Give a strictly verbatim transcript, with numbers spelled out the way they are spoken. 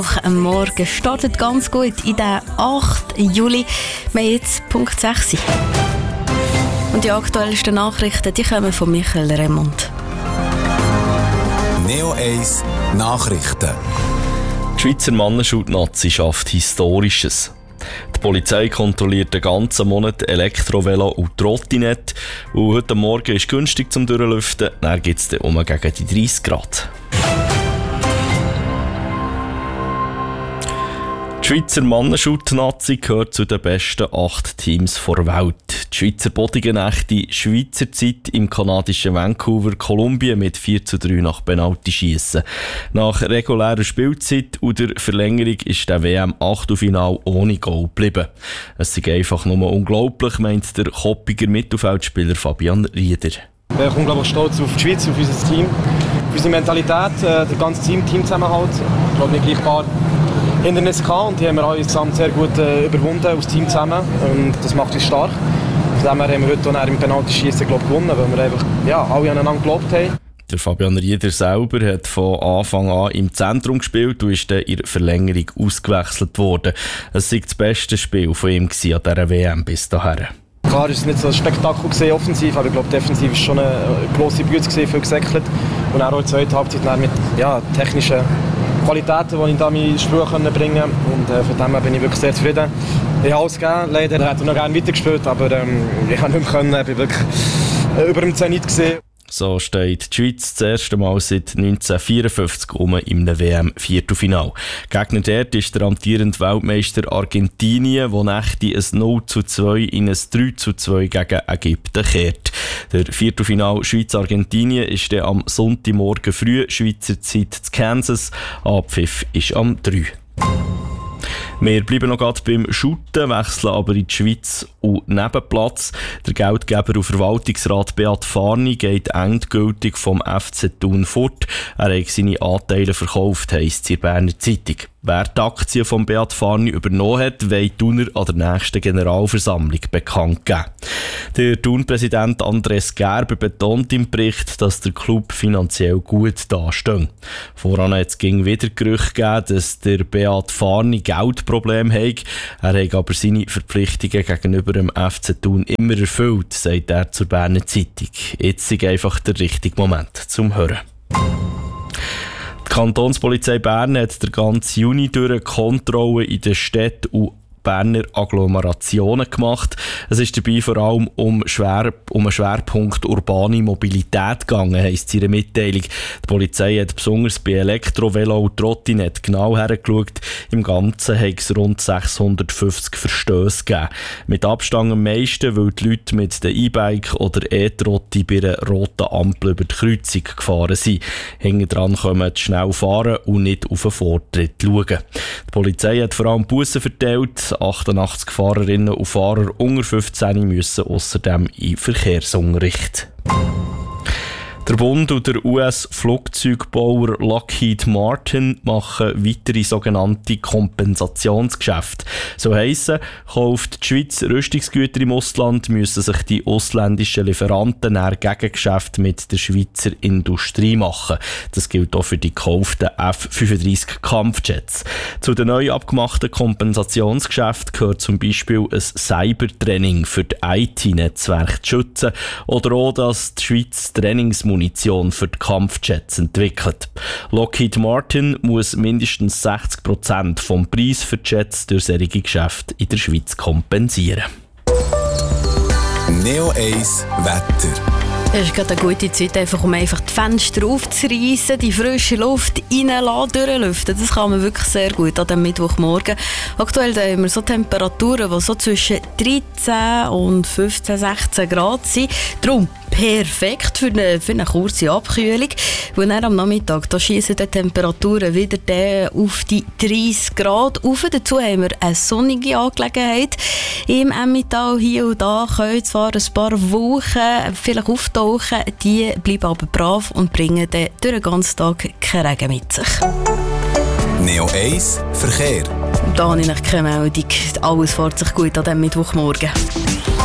Am Morgen startet ganz gut in den achten Juli. Wir haben jetzt Punkt sechs. Und die aktuellsten Nachrichten die kommen von Michael Remund. Neo eins Nachrichten. Die Schweizer Mannenschutz-Nazi schafft Historisches. Die Polizei kontrolliert den ganzen Monat Elektrovelo und Trottinett. Und heute Morgen ist es günstig zum Durchlüften. Dann gibt es dann um gegen die dreißig Grad. Die Schweizer Mannenschutz-Nazi gehört zu den besten acht Teams der Welt. Die Schweizer Bodigennächte Schweizer Zeit im kanadischen Vancouver, Kolumbien mit vier zu drei nach Penalty-Schiessen. Nach regulärer Spielzeit und der Verlängerung ist der W M-Achtelfinal ohne Goal geblieben. Es ist einfach nur unglaublich, meint der Koppiger Mittelfeldspieler Fabian Rieder. Ich bin unglaublich stolz auf die Schweiz, auf unser Team, auf unsere Mentalität, der ganze Team, Teamzusammenhalt. Ich glaube, nicht gleich ein paar Hindernisse gehabt und die haben wir alle zusammen sehr gut äh, überwunden, als Team zusammen. Und das macht uns stark. Von dem her haben wir heute auch im Penalty-Schiessen gewonnen, weil wir einfach ja, alle aneinander geglaubt haben. Der Fabian Rieder selber hat von Anfang an im Zentrum gespielt und ist dann in der Verlängerung ausgewechselt worden. Es war das beste Spiel von ihm an dieser W M bis dahin. Klar, es war nicht so ein Spektakel gewesen, offensiv, aber ich glaube, defensiv war schon eine grosse Bühne, viel gesäckelt. Und auch in der zweiten Halbzeit mit ja, technischen Qualitäten, die ich da meine Spiel bringen konnte. Und äh, von dem her bin ich wirklich sehr zufrieden. Ich habe alles gegeben. Leider hätte ich noch gerne weitergespielt, aber ähm, ich konnte nicht mehr können. Ich war wirklich äh, über dem Zenit gesehen. So steht die Schweiz das erste Mal seit neunzehnhundertvierundfünfzig um im W M-Viertelfinal. Gegner dort ist der amtierende Weltmeister Argentinien, wo Nächte ein null zu zwei in ein drei zu zwei gegen Ägypten kehrt. Der Viertelfinal Schweiz-Argentinien ist dann am Sonntagmorgen früh Schweizer Zeit zu Kansas. Abpfiff ist am drei. Wir bleiben noch gerade beim Shooten, wechseln aber in die Schweiz und Nebenplatz. Der Geldgeber und Verwaltungsrat Beat Farni geht endgültig vom F C Thun fort. Er hat seine Anteile verkauft, heisst es in der Berner Zeitung. Wer die Aktien von Beat Farni übernommen hat, will Thuner an der nächsten Generalversammlung bekannt geben. Der Thun-Präsident Andres Gerber betont im Bericht, dass der Club finanziell gut dasteht. Voran hat es wieder Gerüchte gegeben, dass der Beat Farni Geldprobleme hat. Er hat aber seine Verpflichtungen gegenüber dem F C Thun immer erfüllt, sagt er zur Berner Zeitung. Jetzt ist einfach der richtige Moment zum Hören. Die Kantonspolizei Bern hat den ganzen Juni durch Kontrollen in den Städten und Berner Agglomerationen gemacht. Es ist dabei vor allem um, schwer, um einen Schwerpunkt urbane Mobilität gegangen, heisst es in ihrer Mitteilung. Die Polizei hat besonders bei Elektrovelo und Trottinett genau hergeschaut. Im Ganzen hat es rund sechshundertfünfzig Verstöße gegeben. Mit Abstand am meisten, weil die Leute mit den E-Bike oder E-Trotti bei einer roten Ampel über die Kreuzung gefahren sind. Hinten dran kommen die schnell fahren und nicht auf den Vortritt schauen. Die Polizei hat vor allem Bussen verteilt. achtundachtzig Fahrerinnen und Fahrer unter fünfzehn müssen außerdem in Verkehrsunterricht. Der Bund und der U S-Flugzeugbauer Lockheed Martin machen weitere sogenannte Kompensationsgeschäfte. So heissen, kauft die Schweiz Rüstungsgüter im Ausland, müssen sich die ausländischen Lieferanten ein Gegengeschäft mit der Schweizer Industrie machen. Das gilt auch für die gekauften F fünfunddreißig Kampfjets. Zu den neu abgemachten Kompensationsgeschäften gehört zum Beispiel ein Cybertraining für die I T-Netzwerke zu schützen oder auch, dass die Schweiz Trainingsmunition für die Kampfjets entwickelt. Lockheed Martin muss mindestens sechzig Prozent vom Preis für die Jets durch solche Geschäfte in der Schweiz kompensieren. Neo eins Wetter. Es ist gerade eine gute Zeit, einfach, um einfach die Fenster aufzureissen, die frische Luft reinlassen, durchlüften. Das kann man wirklich sehr gut an diesem Mittwochmorgen. Aktuell haben wir so Temperaturen, die so zwischen dreizehn und fünfzehn, sechzehn Grad sind. Darum perfekt für eine, für eine kurze Abkühlung. Und dann am Nachmittag da schiessen die Temperaturen wieder auf die dreißig Grad auf. Dazu haben wir eine sonnige Angelegenheit. Im Emmental hier und da können zwar ein paar Wochen vielleicht auftauchen, die bleiben aber brav und bringen dann durch den ganzen Tag keinen Regen mit sich. Neo eins Verkehr. Da habe ich keine Meldung. Alles fährt sich gut an diesem Mittwochmorgen.